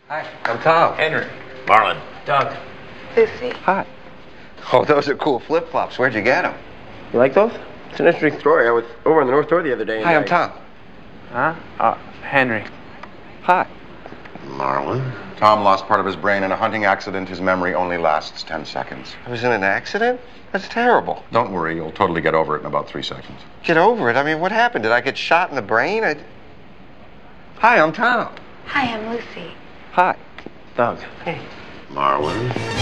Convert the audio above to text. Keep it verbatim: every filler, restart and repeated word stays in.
Hi, I'm Tom. Henry. Marlon. Doug. Lucy. Hi. Oh, those are cool flip-flops. Where'd you get them? You like those? It's an interesting story. I was over in the North Door the other day. Hi, I'm I... Tom. Huh? Uh, Henry. Hi. Marlon. Tom lost part of his brain in a hunting accident. His memory only lasts ten seconds. I was in an accident? That's terrible. Don't worry, you'll totally get over it in about three seconds. Get over it? I mean, what happened? Did I get shot in the brain? I... Hi, I'm Tom. Hi, I'm Lucy. Hi. Doug. Hey. Marlon.